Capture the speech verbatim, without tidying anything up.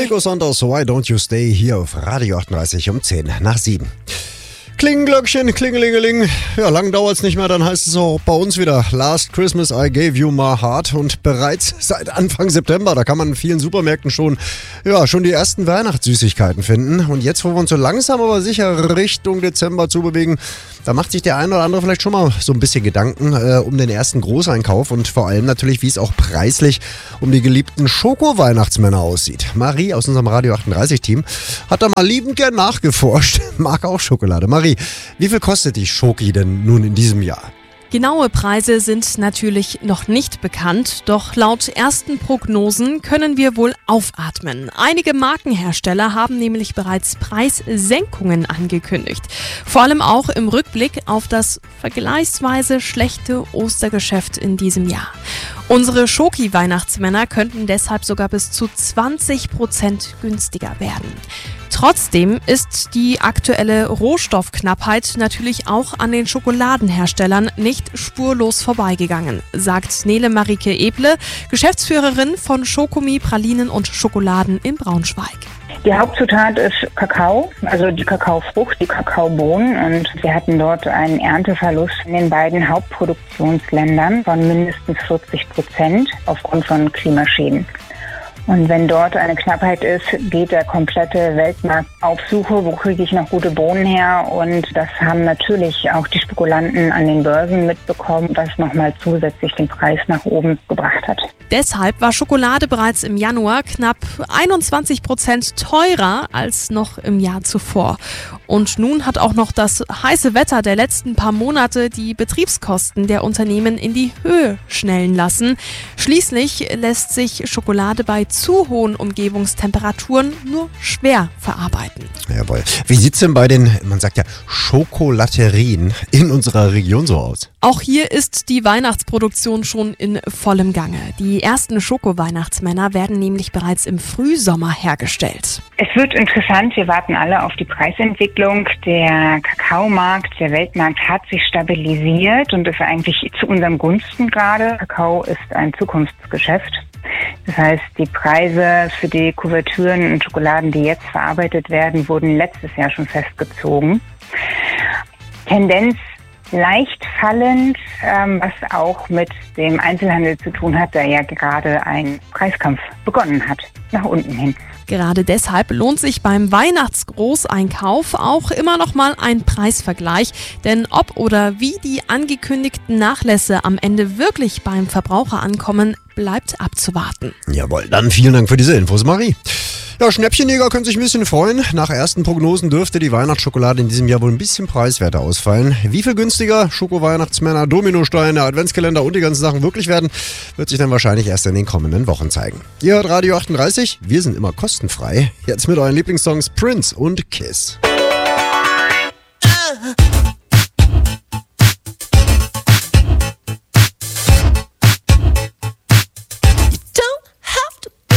Nico Santos, Why Don't You Stay, hier auf Radio achtunddreißig um zehn nach sieben. Klingenglöckchen, klingelingeling. Ja, lang dauert's nicht mehr, dann heißt es auch bei uns wieder Last Christmas I Gave You My Heart. Und bereits seit Anfang September, da kann man in vielen Supermärkten schon, ja, schon die ersten Weihnachtssüßigkeiten finden. Und jetzt, wo wir uns so langsam aber sicher Richtung Dezember zubewegen, da macht sich der eine oder andere vielleicht schon mal so ein bisschen Gedanken äh, um den ersten Großeinkauf und vor allem natürlich, wie es auch preislich um die geliebten Schoko-Weihnachtsmänner aussieht. Marie aus unserem Radio achtunddreißig-Team hat da mal liebend gern nachgeforscht, mag auch Schokolade. Marie, wie viel kostet die Schoki denn nun in diesem Jahr? Genaue Preise sind natürlich noch nicht bekannt, doch laut ersten Prognosen können wir wohl aufatmen. Einige Markenhersteller haben nämlich bereits Preissenkungen angekündigt. Vor allem auch im Rückblick auf das vergleichsweise schlechte Ostergeschäft in diesem Jahr. Unsere Schoki-Weihnachtsmänner könnten deshalb sogar bis zu zwanzig Prozent günstiger werden. Trotzdem ist die aktuelle Rohstoffknappheit natürlich auch an den Schokoladenherstellern nicht spurlos vorbeigegangen, sagt Nele Marike Eble, Geschäftsführerin von Schokomi, Pralinen und Schokoladen in Braunschweig. Die Hauptzutat ist Kakao, also die Kakaofrucht, die Kakaobohnen. Und wir hatten dort einen Ernteverlust in den beiden Hauptproduktionsländern von mindestens vierzig Prozent aufgrund von Klimaschäden. Und wenn dort eine Knappheit ist, geht der komplette Weltmarkt auf Suche, wo kriege ich noch gute Bohnen her? Und das haben natürlich auch die Spekulanten an den Börsen mitbekommen, was nochmal zusätzlich den Preis nach oben gebracht hat. Deshalb war Schokolade bereits im Januar knapp einundzwanzig Prozent teurer als noch im Jahr zuvor. Und nun hat auch noch das heiße Wetter der letzten paar Monate die Betriebskosten der Unternehmen in die Höhe schnellen lassen. Schließlich lässt sich Schokolade bei zu hohen Umgebungstemperaturen nur schwer verarbeiten. Jawohl. Wie sieht's denn bei den, man sagt ja, Schokolaterien in unserer Region so aus? Auch hier ist die Weihnachtsproduktion schon in vollem Gange. Die ersten Schoko-Weihnachtsmänner werden nämlich bereits im Frühsommer hergestellt. Es wird interessant, wir warten alle auf die Preisentwicklung. Der Kakaomarkt, der Weltmarkt hat sich stabilisiert und ist eigentlich zu unserem Gunsten gerade. Kakao ist ein Zukunftsgeschäft. Das heißt, die Preise für die Kuvertüren und Schokoladen, die jetzt verarbeitet werden, wurden letztes Jahr schon festgezogen. Tendenz leicht fallend, ähm, was auch mit dem Einzelhandel zu tun hat, der ja gerade ein Preiskampf begonnen hat, nach unten hin. Gerade deshalb lohnt sich beim Weihnachtsgroßeinkauf auch immer noch mal ein Preisvergleich. Denn ob oder wie die angekündigten Nachlässe am Ende wirklich beim Verbraucher ankommen, bleibt abzuwarten. Jawohl, dann vielen Dank für diese Infos, Marie. Ja, Schnäppchenjäger können sich ein bisschen freuen. Nach ersten Prognosen dürfte die Weihnachtsschokolade in diesem Jahr wohl ein bisschen preiswerter ausfallen. Wie viel günstiger Schoko-Weihnachtsmänner, Dominosteine, Adventskalender und die ganzen Sachen wirklich werden, wird sich dann wahrscheinlich erst in den kommenden Wochen zeigen. Ihr hört Radio achtunddreißig, wir sind immer kostenfrei. Jetzt mit euren Lieblingssongs Prince und Kiss.